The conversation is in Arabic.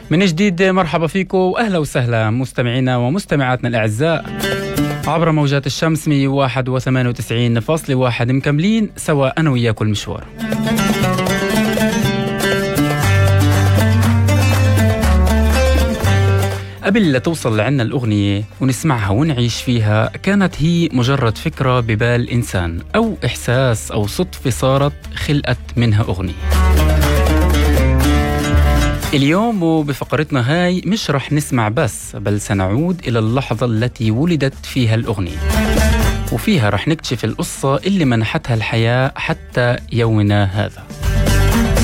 من جديد مرحبا فيكم وأهلا وسهلا مستمعينا ومستمعاتنا الأعزاء عبر موجات الشمس 101.98 مكملين سوا أنا وياكم المشوار. قبل لا توصل لعنا الأغنية ونسمعها ونعيش فيها كانت هي مجرد فكرة ببال إنسان أو إحساس أو صدفة صارت خلقت منها أغنية. اليوم وبفقرتنا هاي مش رح نسمع بس، بل سنعود إلى اللحظة التي ولدت فيها الأغنية، وفيها رح نكتشف القصة اللي منحتها الحياة حتى يومنا هذا.